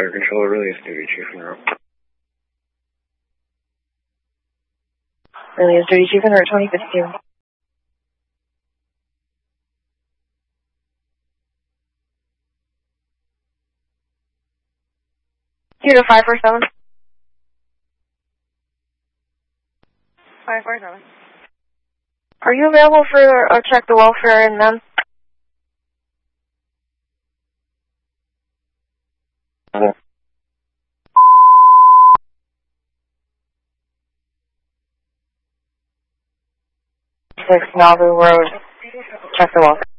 Fire Control, release duty, Chief en route. Release duty, Chief en route, 2052. Zero 547. 547. Are you available for a check the welfare and then? Yeah. 6 Nauvoo Road. Check the welfare.